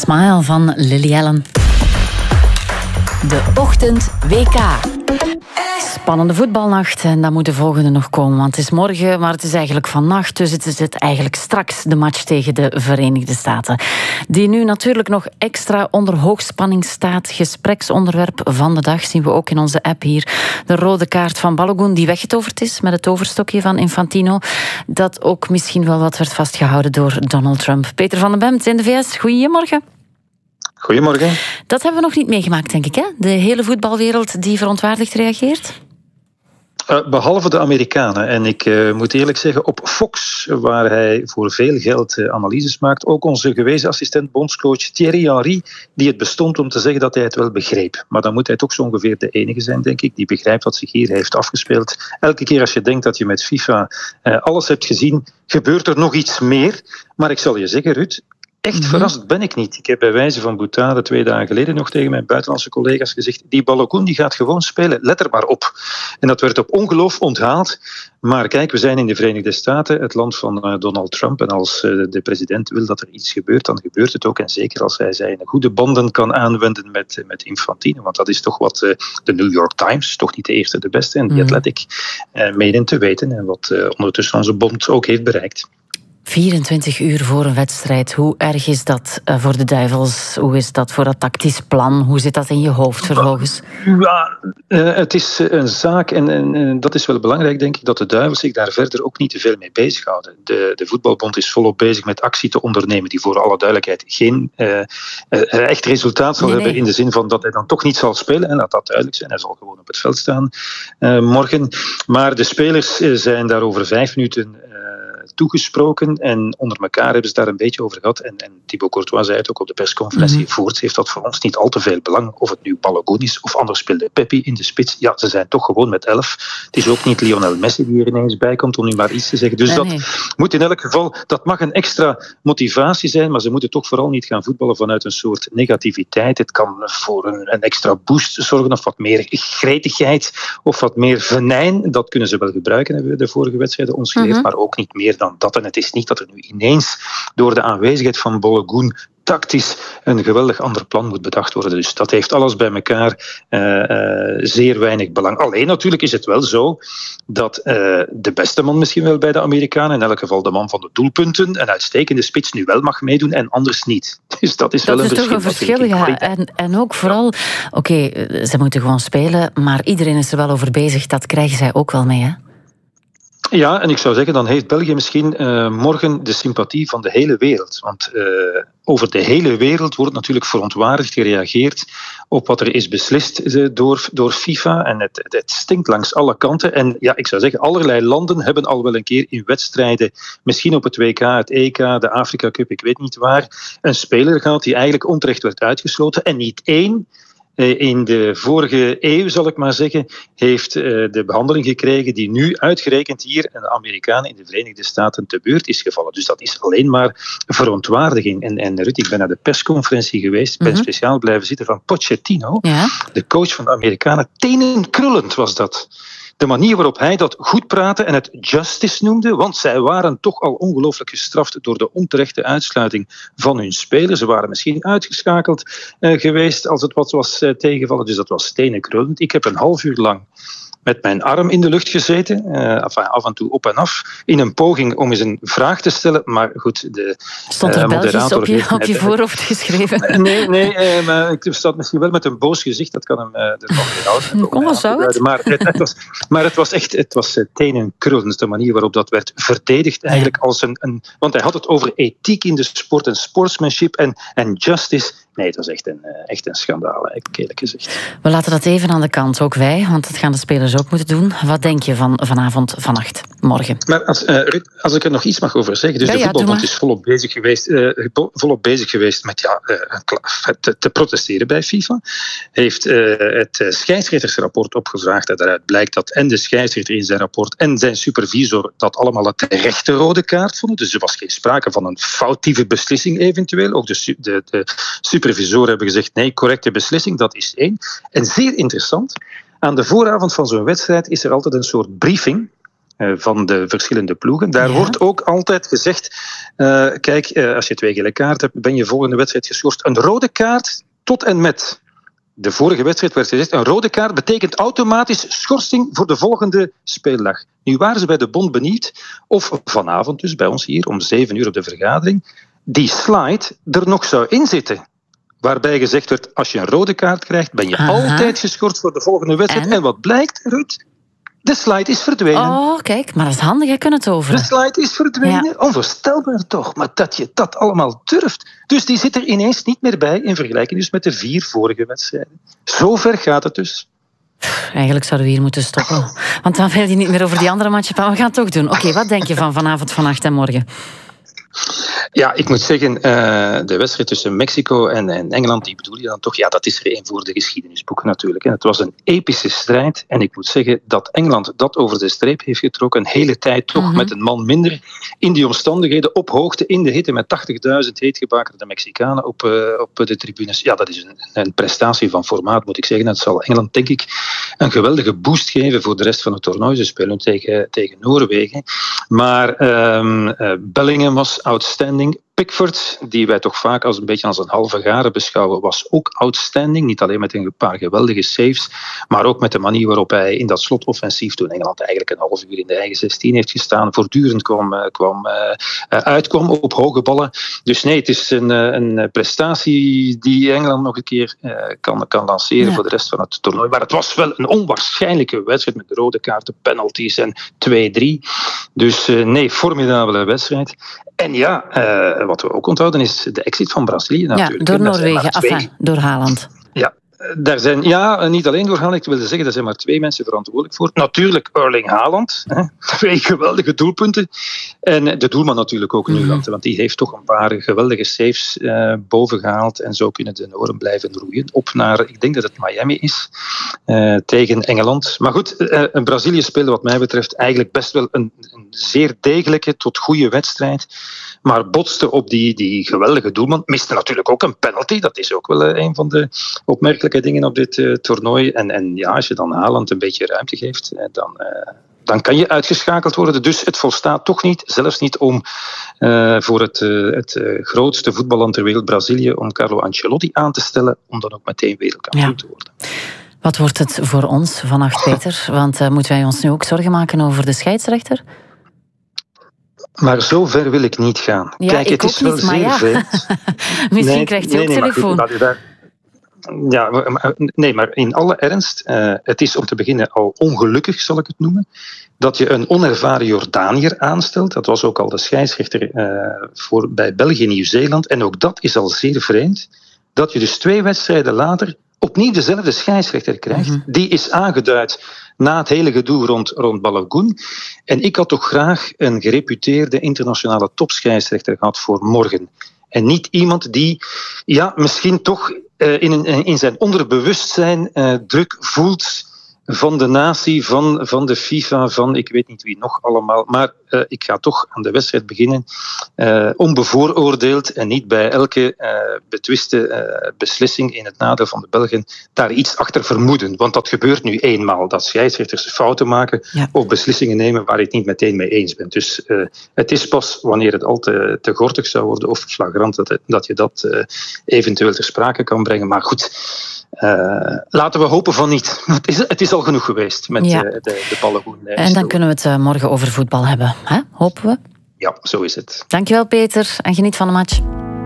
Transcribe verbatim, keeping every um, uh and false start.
Smile van Lily Allen. De Ochtend W K. Spannende voetbalnacht en dan moet de volgende nog komen. Want het is morgen, maar het is eigenlijk vannacht. Dus het is het eigenlijk straks de match tegen de Verenigde Staten. Die nu natuurlijk nog extra onder hoogspanning staat. Gespreksonderwerp van de dag zien we ook in onze app hier. De rode kaart van Balogun die weggetoverd is met het overstokje van Infantino. Dat ook misschien wel wat werd vastgehouden door Donald Trump. Peter van den Bemt in de V S, goedemorgen. Goedemorgen. Dat hebben we nog niet meegemaakt, denk ik, hè? De hele voetbalwereld die verontwaardigd reageert? Uh, behalve de Amerikanen. En ik uh, moet eerlijk zeggen, op Fox, waar hij voor veel geld uh, analyses maakt, ook onze gewezen assistent bondscoach Thierry Henry, die het bestond om te zeggen dat hij het wel begreep. Maar dan moet hij toch zo ongeveer de enige zijn, denk ik, die begrijpt wat zich hier heeft afgespeeld. Elke keer als je denkt dat je met FIFA uh, alles hebt gezien, gebeurt er nog iets meer. Maar ik zal je zeggen, Ruud, echt mm-hmm. verrast ben ik niet. Ik heb bij wijze van boutade twee dagen geleden nog tegen mijn buitenlandse collega's gezegd, die Balogun die gaat gewoon spelen, let er maar op. En dat werd op ongeloof onthaald. Maar kijk, we zijn in de Verenigde Staten, het land van uh, Donald Trump. En als uh, de president wil dat er iets gebeurt, dan gebeurt het ook. En zeker als hij zijn goede banden kan aanwenden met, uh, met Infantino. Want dat is toch wat uh, de New York Times, toch niet de eerste, de beste, en The Athletic uh, menen te weten. En wat uh, ondertussen onze bond ook heeft bereikt. vierentwintig uur voor een wedstrijd. Hoe erg is dat voor de Duivels? Hoe is dat voor dat tactisch plan? Hoe zit dat in je hoofd vervolgens? Ja, uh, het is een zaak, en, en, en dat is wel belangrijk, denk ik, dat de Duivels zich daar verder ook niet te veel mee bezighouden. De, de voetbalbond is volop bezig met actie te ondernemen die voor alle duidelijkheid geen uh, uh, echt resultaat zal nee, hebben, nee. in de zin van dat hij dan toch niet zal spelen. En laat dat duidelijk zijn, hij zal gewoon op het veld staan uh, morgen. Maar de spelers uh, zijn daar over vijf minuten uh, toegesproken en onder elkaar hebben ze daar een beetje over gehad. En, en Thibaut Courtois zei het ook op de persconferentie. Mm-hmm. Voorts heeft dat voor ons niet al te veel belang. Of het nu Balogun is of anders speelde Pepi in de spits. Ja, ze zijn toch gewoon met elf. Het is ook niet Lionel Messi die er ineens bij komt om nu maar iets te zeggen. Dus nee, dat nee. moet in elk geval, dat mag een extra motivatie zijn, maar ze moeten toch vooral niet gaan voetballen vanuit een soort negativiteit. Het kan voor een, een extra boost zorgen of wat meer gretigheid of wat meer venijn. Dat kunnen ze wel gebruiken, hebben we de vorige wedstrijden ons geleerd, mm-hmm. maar ook niet meer dan dat. En het is niet dat er nu ineens door de aanwezigheid van Balogun tactisch een geweldig ander plan moet bedacht worden. Dus dat heeft alles bij elkaar uh, uh, zeer weinig belang. Alleen natuurlijk is het wel zo dat uh, de beste man misschien wel bij de Amerikanen, in elk geval de man van de doelpunten, een uitstekende spits nu wel mag meedoen en anders niet. Dus dat is wel dat een is verschil. Dat is toch een verschil, ja. En, en ook vooral, oké, okay, ze moeten gewoon spelen, maar iedereen is er wel over bezig. Dat krijgen zij ook wel mee, hè? Ja, en ik zou zeggen, dan heeft België misschien uh, morgen de sympathie van de hele wereld. Want uh, over de hele wereld wordt natuurlijk verontwaardigd gereageerd op wat er is beslist uh, door, door FIFA. En het, het, het stinkt langs alle kanten. En ja, ik zou zeggen, allerlei landen hebben al wel een keer in wedstrijden, misschien op het W K, het E K, de Afrika Cup, ik weet niet waar, een speler gehad die eigenlijk onterecht werd uitgesloten. En niet één in de vorige eeuw, zal ik maar zeggen, heeft de behandeling gekregen die nu uitgerekend hier aan de Amerikanen in de Verenigde Staten te beurt is gevallen. Dus dat is alleen maar verontwaardiging. En, en Ruud, ik ben naar de persconferentie geweest, ben mm-hmm. speciaal blijven zitten van Pochettino, ja. de coach van de Amerikanen. Tenenkrullend was dat. De manier waarop hij dat goed praatte en het justice noemde, want zij waren toch al ongelooflijk gestraft door de onterechte uitsluiting van hun spelers. Ze waren misschien uitgeschakeld uh, geweest als het wat was uh, tegengevallen, dus dat was stenenkrullend. Ik heb een half uur lang met mijn arm in de lucht gezeten, uh, af en toe op en af, in een poging om eens een vraag te stellen. Maar goed, de Stond er uh, Belgisch op je, op je voorhoofd geschreven? Nee, nee uh, maar ik sta misschien wel met een boos gezicht, dat kan hem uh, er nog niet houden. Kom, wat zou het? Maar het, het was, maar het was echt, het was tenenkrullend, de manier waarop dat werd verdedigd eigenlijk als een, een... Want hij had het over ethiek in de sport en sportsmanship en, en justice. Nee, dat is echt een, echt een schandaal, heb ik eerlijk gezegd. We laten dat even aan de kant, ook wij, want dat gaan de spelers ook moeten doen. Wat denk je van vanavond, vannacht, morgen? Maar als, uh, als ik er nog iets mag over zeggen, dus ja, de voetbalbond ja, is volop bezig geweest, uh, volop bezig geweest met ja, uh, te, te protesteren bij FIFA. Heeft uh, het scheidsrechtersrapport opgevraagd en daaruit blijkt dat en de scheidsrechter in zijn rapport en zijn supervisor dat allemaal een terechte rode kaart vonden. Dus er was geen sprake van een foutieve beslissing eventueel. Ook de, de, de supervisoren hebben gezegd nee, correcte beslissing, dat is één. En zeer interessant, aan de vooravond van zo'n wedstrijd is er altijd een soort briefing uh, van de verschillende ploegen. Daar ja. wordt ook altijd gezegd, uh, kijk, uh, als je twee gele kaarten hebt, ben je volgende wedstrijd geschorst. Een rode kaart tot en met de vorige wedstrijd werd gezegd, een rode kaart betekent automatisch schorsing voor de volgende speeldag. Nu waren ze bij de bond benieuwd of vanavond dus bij ons hier om zeven uur op de vergadering die slide er nog zou inzitten. Waarbij gezegd werd, als je een rode kaart krijgt, ben je Aha. altijd geschorst voor de volgende wedstrijd. En, en wat blijkt, Ruud? De slide is verdwenen. Oh, kijk, maar dat is handig, je kunt het over. De slide is verdwenen. Ja. Onvoorstelbaar toch, maar dat je dat allemaal durft. Dus die zit er ineens niet meer bij in vergelijking dus met de vier vorige wedstrijden. Zo ver gaat het dus. Eigenlijk zouden we hier moeten stoppen. Want dan wil je niet meer over die andere matchen. Maar we gaan het toch doen. Oké, okay, wat denk je van vanavond, vannacht en morgen? Ja, ik moet zeggen, uh, de wedstrijd tussen Mexico en, en Engeland, die bedoel je dan toch? Ja, dat is er één voor de geschiedenisboeken natuurlijk. Hè. Het was een epische strijd en ik moet zeggen dat Engeland dat over de streep heeft getrokken, een hele tijd toch mm-hmm. met een man minder, in die omstandigheden, op hoogte, in de hitte, met tachtigduizend heetgebakerde Mexicanen op, uh, op de tribunes. Ja, dat is een, een prestatie van formaat, moet ik zeggen. Dat zal Engeland, denk ik, een geweldige boost geven voor de rest van het toernooi. Ze spelen tegen, tegen Noorwegen. Maar um, uh, Bellingham was outstanding. Pickford, die wij toch vaak als een beetje als een halve garen beschouwen, was ook outstanding. Niet alleen met een paar geweldige saves, maar ook met de manier waarop hij in dat slotoffensief, toen Engeland eigenlijk een half uur in de eigen zestien heeft gestaan, voortdurend kwam, kwam, uh, uitkwam op hoge ballen. Dus nee, het is een, een prestatie die Engeland nog een keer uh, kan, kan lanceren ja. voor de rest van het toernooi. Maar het was wel een onwaarschijnlijke wedstrijd met de rode kaarten, penalties en twee drie. Dus uh, nee, formidabele wedstrijd. En ja, uh, wat we ook onthouden is de exit van Brazilië natuurlijk. Ja, door Noorwegen, enfin, door Haaland. Ja, daar zijn, ja, niet alleen door Haaland. Ik wilde zeggen, er zijn maar twee mensen verantwoordelijk voor. Natuurlijk Erling Haaland. Hè. Twee geweldige doelpunten. En de doelman natuurlijk ook nu, mm-hmm. want die heeft toch een paar geweldige saves uh, bovengehaald. En zo kunnen de Noren blijven roeien. Op naar, ik denk dat het Miami is, uh, tegen Engeland. Maar goed, uh, Brazilië speelde wat mij betreft eigenlijk best wel een, een zeer degelijke tot goede wedstrijd. Maar botste op die, die geweldige doelman. Miste natuurlijk ook een penalty. Dat is ook wel uh, een van de opmerkelijke dingen op dit uh, toernooi. En, en ja, als je dan Haaland een beetje ruimte geeft, uh, dan, uh, dan kan je uitgeschakeld worden. Dus het volstaat toch niet, zelfs niet om uh, voor het, uh, het uh, grootste voetballand ter wereld, Brazilië, om Carlo Ancelotti aan te stellen, om dan ook meteen wereldkampioen ja. te worden. Wat wordt het voor ons vannacht, Peter? Want uh, moeten wij ons nu ook zorgen maken over de scheidsrechter? Maar zo ver wil ik niet gaan. Ja, Kijk, het is wel niet, zeer ja. vreemd. Misschien nee, krijgt hij nee, ook nee, telefoon. Maar, maar, ja, maar, nee, maar in alle ernst, uh, het is om te beginnen al ongelukkig, zal ik het noemen, dat je een onervaren Jordaniër aanstelt. Dat was ook al de scheidsrechter uh, voor, bij België-Nieuw-Zeeland. En ook dat is al zeer vreemd, dat je dus twee wedstrijden later opnieuw dezelfde scheidsrechter krijgt. Mm-hmm. Die is aangeduid na het hele gedoe rond, rond Balogun. En ik had toch graag een gereputeerde internationale topscheidsrechter gehad voor morgen. En niet iemand die ja, misschien toch uh, in, in zijn onderbewustzijn uh, druk voelt van de natie, van, van de FIFA, van ik weet niet wie nog allemaal. Maar uh, ik ga toch aan de wedstrijd beginnen. Uh, onbevooroordeeld en niet bij elke uh, betwiste uh, beslissing in het nadeel van de Belgen daar iets achter vermoeden. Want dat gebeurt nu eenmaal, dat scheidsrechters fouten maken ja. of beslissingen nemen waar je het niet meteen mee eens bent. Dus uh, het is pas wanneer het al te, te gortig zou worden of flagrant dat, dat je dat uh, eventueel ter sprake kan brengen. Maar goed... Uh, laten we hopen van niet. Het is, het is al genoeg geweest met ja. uh, de, de Balogun. Uh, en dan kunnen we het uh, morgen over voetbal hebben. Hè? Hopen we? Ja, zo is het. Dankjewel, Peter. En geniet van de match.